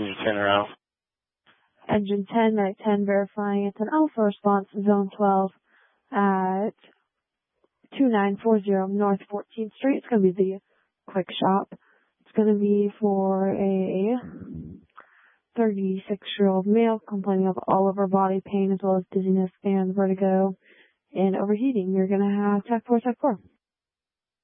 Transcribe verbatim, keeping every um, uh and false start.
Engine ten around. Engine ten, Medic ten, verifying it's an Alpha response, Zone twelve at two nine four zero North fourteenth Street. It's going to be the quick shop. It's going to be for a thirty-six-year-old male complaining of all over body pain as well as dizziness and vertigo and overheating. You're going to have Tech four, Tech four.